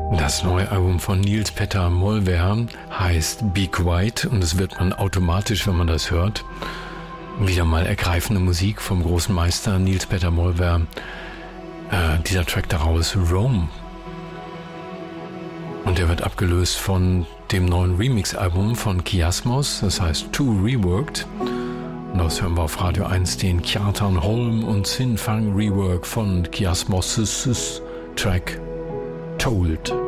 Das neue Album von Niels Petter Molvær heißt Be Quiet und das wird man automatisch, wenn man das hört. Wieder mal ergreifende Musik vom großen Meister Niels Petter Molvær. Dieser Track daraus, Rome. Und der wird abgelöst von dem neuen Remix-Album von Kiasmos, das heißt Too Reworked. Und das hören wir auf Radio 1 den Kjartan Holm und Sin Fang Rework von Kiasmos' Track Told.